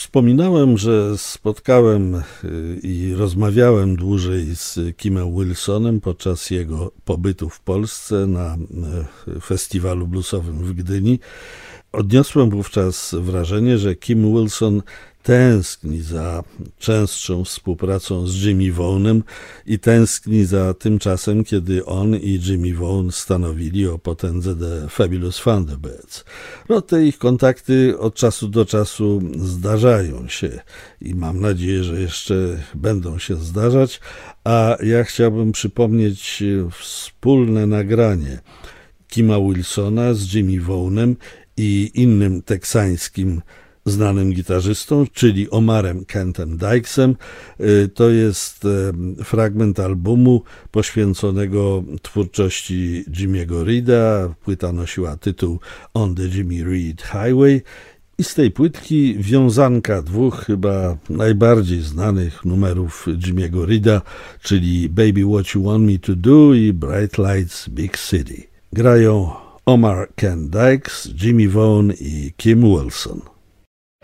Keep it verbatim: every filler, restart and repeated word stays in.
Wspominałem, że spotkałem i rozmawiałem dłużej z Kimem Wilsonem podczas jego pobytu w Polsce na festiwalu bluesowym w Gdyni. Odniosłem wówczas wrażenie, że Kim Wilson tęskni za częstszą współpracą z Jimmy Vaughanem i tęskni za tym czasem, kiedy on i Jimmy Vaughan stanowili o potędze The Fabulous Thunderbirds. No, te ich kontakty od czasu do czasu zdarzają się i mam nadzieję, że jeszcze będą się zdarzać, a ja chciałbym przypomnieć wspólne nagranie Kima Wilsona z Jimmy Vaughanem i innym teksańskim znanym gitarzystą, czyli Omarem Kentem Dykesem. To jest fragment albumu poświęconego twórczości Jimmy'ego Reeda. Płyta nosiła tytuł On the Jimmy Reed Highway i z tej płytki wiązanka dwóch chyba najbardziej znanych numerów Jimmy'ego Reeda, czyli Baby What You Want Me To Do i Bright Lights Big City. Grają Omar Kent Dykes, Jimmy Vaughan i Kim Wilson.